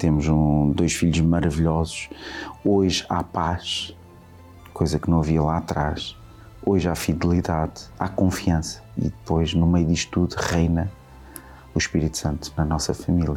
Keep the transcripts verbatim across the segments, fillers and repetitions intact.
temos um, dois filhos maravilhosos. Hoje há paz, coisa que não havia lá atrás. Hoje há fidelidade, há confiança e depois, no meio disto tudo, reina o Espírito Santo na nossa família.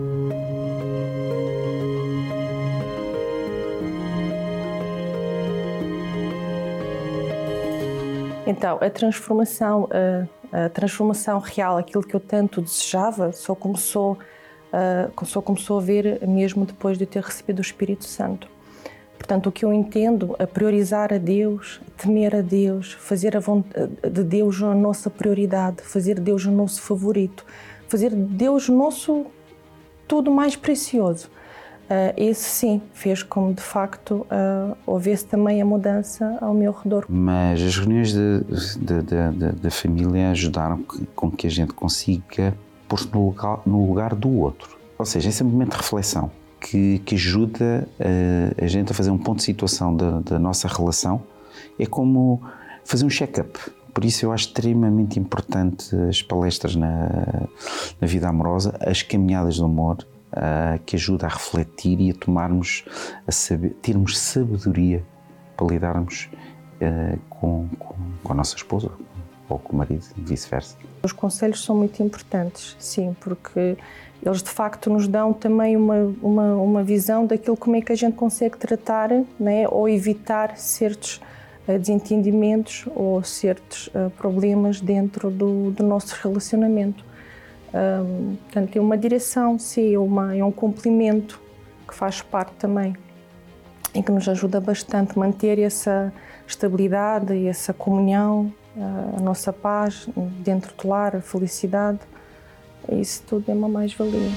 Então, a transformação, a, a transformação real, aquilo que eu tanto desejava, só começou, uh, só começou a ver mesmo depois de ter recebido o Espírito Santo. Portanto, o que eu entendo, a priorizar a Deus, temer a Deus, fazer a vontade de Deus a nossa prioridade, fazer Deus o nosso favorito, fazer Deus o nosso tudo mais precioso. Uh, esse sim fez como de facto uh, houvesse também a mudança ao meu redor. Mas as reuniões da família ajudaram com que a gente consiga pôr-se no lugar, no lugar do outro. Ou seja, esse é um momento de reflexão que, que ajuda a, a gente a fazer um ponto de situação da, da nossa relação. É como fazer um check-up. Por isso eu acho extremamente importante as palestras na, na vida amorosa, as caminhadas do amor, Uh, que ajuda a refletir e a tomarmos, a saber, termos sabedoria para lidarmos uh, com, com, com a nossa esposa ou com o marido e vice-versa. Os conselhos são muito importantes, sim, porque eles de facto nos dão também uma, uma, uma visão daquilo como é que a gente consegue tratar, né, ou evitar certos uh, desentendimentos ou certos uh, problemas dentro do, do nosso relacionamento. Um, portanto, é uma direção, sim, é, uma, é um complemento que faz parte também e que nos ajuda bastante a manter essa estabilidade e essa comunhão, a nossa paz dentro do lar, a felicidade. Isso tudo é uma mais-valia.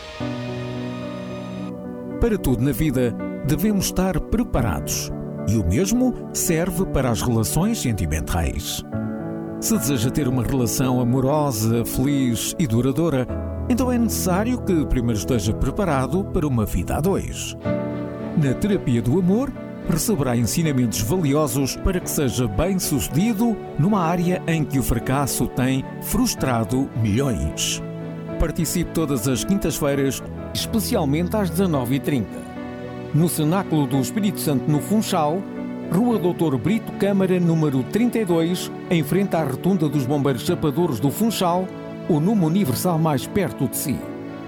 Para tudo na vida, devemos estar preparados. E o mesmo serve para as relações sentimentais. Se deseja ter uma relação amorosa, feliz e duradoura, então é necessário que primeiro esteja preparado para uma vida a dois. Na terapia do amor, receberá ensinamentos valiosos para que seja bem-sucedido numa área em que o fracasso tem frustrado milhões. Participe todas as quintas-feiras, especialmente às dezanove e trinta. No Cenáculo do Espírito Santo, no Funchal, Rua doutor Brito Câmara, número trinta e dois, em frente à Rotunda dos Bombeiros Chapadores do Funchal, o Numa Universal mais perto de si.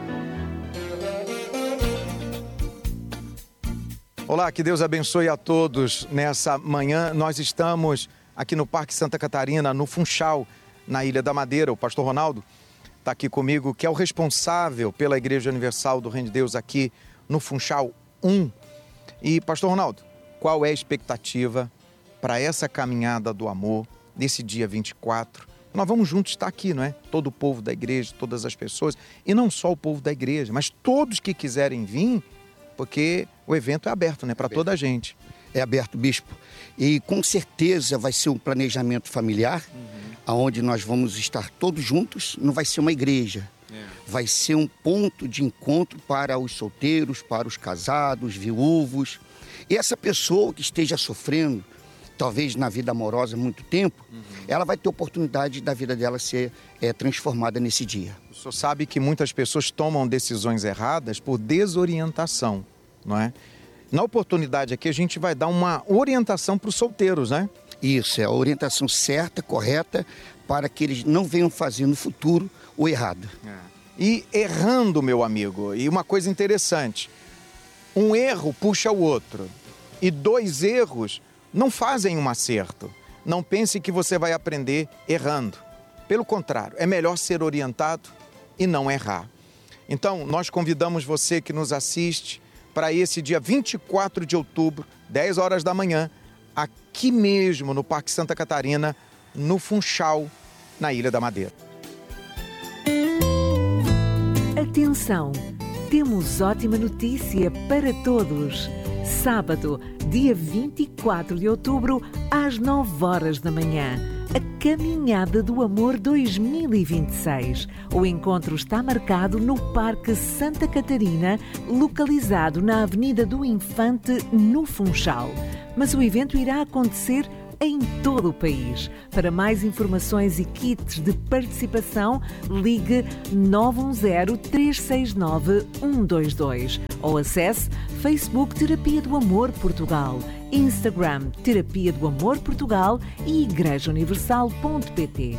Olá, que Deus abençoe a todos nessa manhã. Nós estamos aqui no Parque Santa Catarina, no Funchal, na Ilha da Madeira. O pastor Ronaldo está aqui comigo, que é o responsável pela Igreja Universal do Reino de Deus aqui no Funchal um. E, pastor Ronaldo, qual é a expectativa para essa caminhada do amor nesse dia vinte e quatro? Nós vamos juntos estar aqui, não é? Todo o povo da igreja, todas as pessoas, e não só o povo da igreja, mas todos que quiserem vir, porque o evento é aberto, né? Para toda a gente. É aberto, bispo. E com certeza vai ser um planejamento familiar, uhum. onde nós vamos estar todos juntos, não vai ser uma igreja. É. Vai ser um ponto de encontro para os solteiros, para os casados, viúvos. E essa pessoa que esteja sofrendo, talvez na vida amorosa há muito tempo, uhum. ela vai ter oportunidade da vida dela ser é, transformada nesse dia. O senhor sabe que muitas pessoas tomam decisões erradas por desorientação, não é? Na oportunidade aqui a gente vai dar uma orientação para os solteiros, né? Isso, é a orientação certa, correta, para que eles não venham fazer no futuro o errado. É. E errando, meu amigo, e uma coisa interessante, um erro puxa o outro. E dois erros não fazem um acerto. Não pense que você vai aprender errando. Pelo contrário, é melhor ser orientado e não errar. Então, nós convidamos você que nos assiste para esse dia vinte e quatro de outubro, dez horas da manhã, aqui mesmo no Parque Santa Catarina, no Funchal, na Ilha da Madeira. Atenção! Temos ótima notícia para todos. Sábado, dia vinte e quatro de outubro, às nove horas da manhã. A Caminhada do Amor dois mil e vinte e seis. O encontro está marcado no Parque Santa Catarina, localizado na Avenida do Infante, no Funchal. Mas o evento irá acontecer em todo o país. Para mais informações e kits de participação, ligue nove um zero, três seis nove, um dois dois ou acesse Facebook Terapia do Amor Portugal, Instagram Terapia do Amor Portugal e igreja universal ponto pt.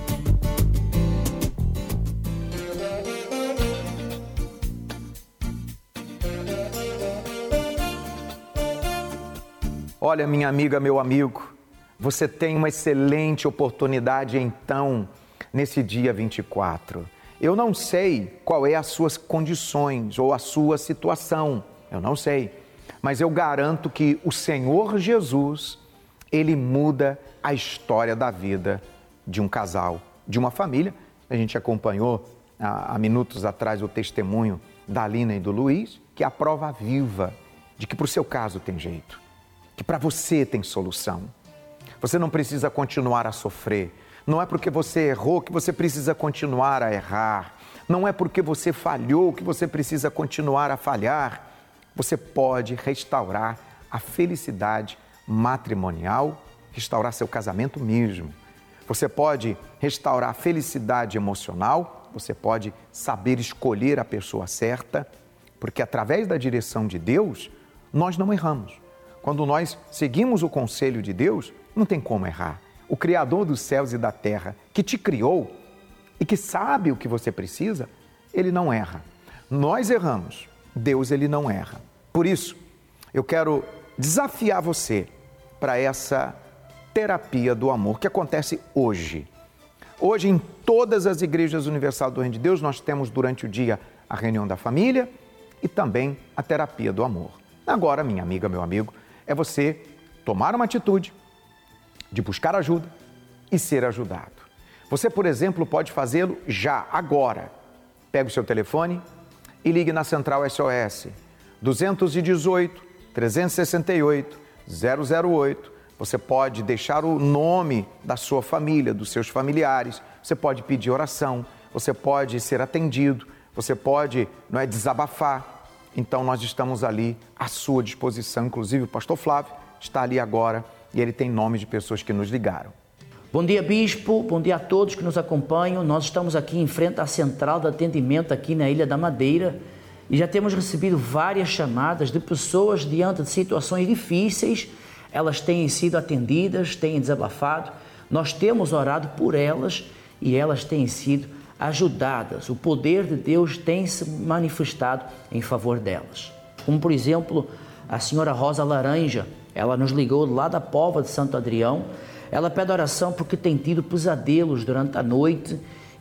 Olha, minha amiga, meu amigo, você tem uma excelente oportunidade então, nesse dia vinte e quatro. Eu não sei qual é as suas condições ou a sua situação, eu não sei, mas eu garanto que o Senhor Jesus, Ele muda a história da vida de um casal, de uma família. A gente acompanhou há, há minutos atrás o testemunho da Alina e do Luiz, que é a prova viva de que para o seu caso tem jeito, que para você tem solução. Você não precisa continuar a sofrer. Não é porque você errou que você precisa continuar a errar. Não é porque você falhou que você precisa continuar a falhar. Você pode restaurar a felicidade matrimonial, restaurar seu casamento mesmo. Você pode restaurar a felicidade emocional, você pode saber escolher a pessoa certa, porque através da direção de Deus, nós não erramos. Quando nós seguimos o conselho de Deus, não tem como errar. O Criador dos céus e da terra, que te criou e que sabe o que você precisa, Ele não erra. Nós erramos, Deus Ele não erra. Por isso, eu quero desafiar você para essa terapia do amor que acontece hoje. Hoje, em todas as igrejas universal do Reino de Deus, nós temos durante o dia a reunião da família e também a terapia do amor. Agora, minha amiga, meu amigo, é você tomar uma atitude de buscar ajuda e ser ajudado. Você, por exemplo, pode fazê-lo já, agora. Pega o seu telefone e ligue na Central S O S dois um oito, três seis oito, zero zero oito. Você pode deixar o nome da sua família, dos seus familiares. Você pode pedir oração, você pode ser atendido, você pode, não é, desabafar. Então, nós estamos ali à sua disposição. Inclusive, o pastor Flávio está ali agora e ele tem nome de pessoas que nos ligaram. Bom dia, Bispo. Bom dia a todos que nos acompanham. Nós estamos aqui em frente à central de atendimento aqui na Ilha da Madeira e já temos recebido várias chamadas de pessoas diante de situações difíceis. Elas têm sido atendidas, têm desabafado. Nós temos orado por elas e elas têm sido ajudadas. O poder de Deus tem se manifestado em favor delas. Como, por exemplo, a senhora Rosa Laranja, ela nos ligou lá da Póvoa de Santo Adrião. Ela pede oração porque tem tido pesadelos durante a noite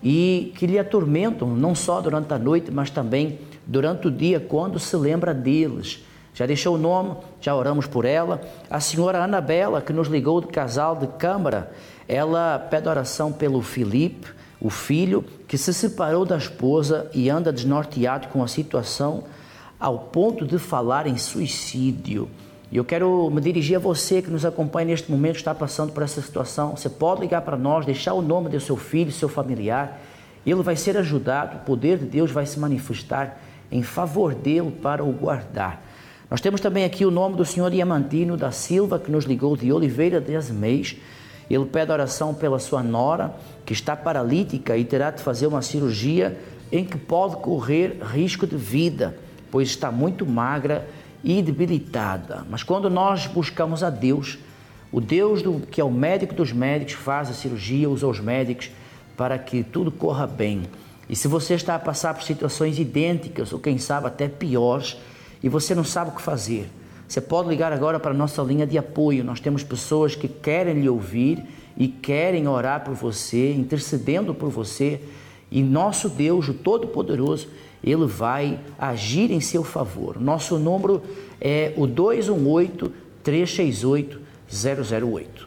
e que lhe atormentam, não só durante a noite, mas também durante o dia, quando se lembra deles. Já deixou o nome, já oramos por ela. A senhora Anabela, que nos ligou do casal de Câmara, ela pede oração pelo Filipe, o filho que se separou da esposa e anda desnorteado com a situação ao ponto de falar em suicídio. E eu quero me dirigir a você que nos acompanha neste momento, está passando por essa situação. Você pode ligar para nós, deixar o nome do seu filho, seu familiar. Ele vai ser ajudado, o poder de Deus vai se manifestar em favor dele para o guardar. Nós temos também aqui o nome do senhor Diamantino da Silva, que nos ligou de Oliveira de Azeméis. Ele pede oração pela sua nora, que está paralítica e terá de fazer uma cirurgia em que pode correr risco de vida, pois está muito magra e debilitada. Mas quando nós buscamos a Deus, o Deus do, que é o médico dos médicos, faz a cirurgia, usa os médicos para que tudo corra bem. E se você está a passar por situações idênticas, ou quem sabe até piores, e você não sabe o que fazer, você pode ligar agora para a nossa linha de apoio. Nós temos pessoas que querem lhe ouvir e querem orar por você, intercedendo por você. E nosso Deus, o Todo-Poderoso, Ele vai agir em seu favor. Nosso número é o dois um oito, três seis oito, zero zero oito.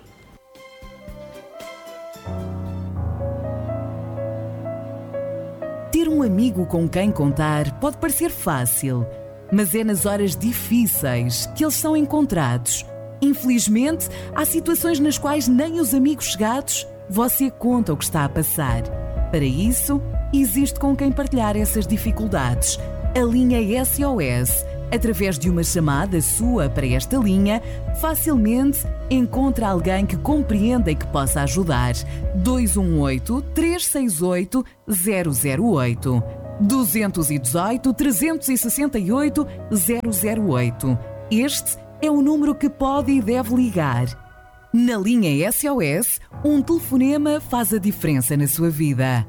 Ter um amigo com quem contar pode parecer fácil, mas é nas horas difíceis que eles são encontrados. Infelizmente, há situações nas quais nem os amigos chegados você conta o que está a passar. Para isso, existe com quem partilhar essas dificuldades. A linha S O S Através de uma chamada sua para esta linha, facilmente encontra alguém que compreenda e que possa ajudar. dois um oito, três seis oito, zero zero oito. dois um oito, três seis oito, zero zero oito. Este é o número que pode e deve ligar. Na linha S O S, um telefonema faz a diferença na sua vida.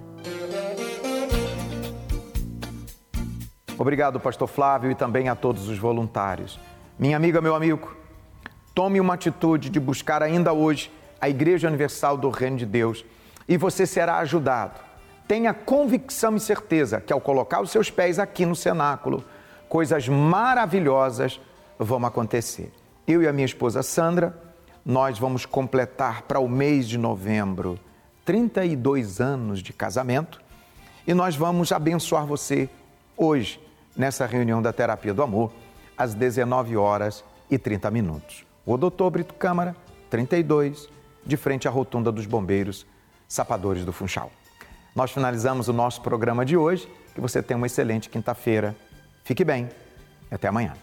Obrigado, pastor Flávio, e também a todos os voluntários. Minha amiga, meu amigo, tome uma atitude de buscar ainda hoje a Igreja Universal do Reino de Deus e você será ajudado. Tenha convicção e certeza que ao colocar os seus pés aqui no cenáculo, coisas maravilhosas vão acontecer. Eu e a minha esposa Sandra, nós vamos completar para o mês de novembro trinta e dois anos de casamento e nós vamos abençoar você hoje, nessa reunião da Terapia do Amor, às dezenove horas e trinta minutos. O doutor Brito Câmara, trinta e dois, de frente à rotunda dos bombeiros, Sapadores do Funchal. Nós finalizamos o nosso programa de hoje. Que você tenha uma excelente quinta-feira. Fique bem e até amanhã.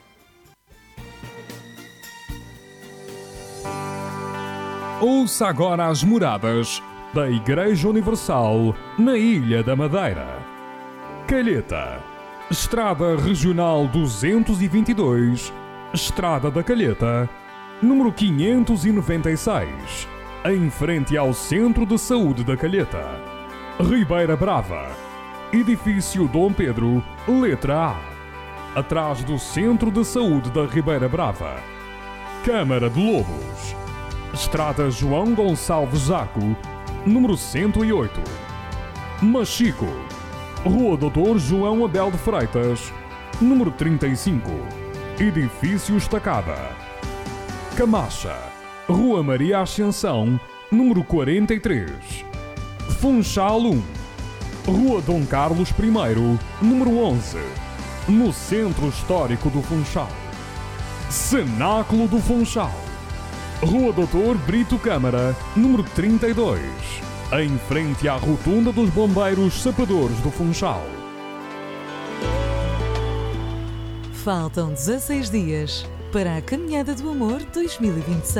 Ouça agora as moradas da Igreja Universal na Ilha da Madeira. Calheta, Estrada Regional duzentos e vinte e dois, Estrada da Calheta, número quinhentos e noventa e seis, em frente ao Centro de Saúde da Calheta. Ribeira Brava, Edifício Dom Pedro, letra A, atrás do Centro de Saúde da Ribeira Brava. Câmara de Lobos, Estrada João Gonçalves Zaco, número cento e oito. Machico, Rua doutor João Abel de Freitas, número trinta e cinco, Edifício Estacada. Camacha, Rua Maria Ascensão, número quarenta e três. Funchal um, Rua Dom Carlos I, número onze, no Centro Histórico do Funchal. Cenáculo do Funchal, Rua doutor Brito Câmara, número trinta e dois, em frente à rotunda dos bombeiros Sapadores do Funchal. Faltam dezasseis dias para a Caminhada do Amor dois mil e vinte e seis.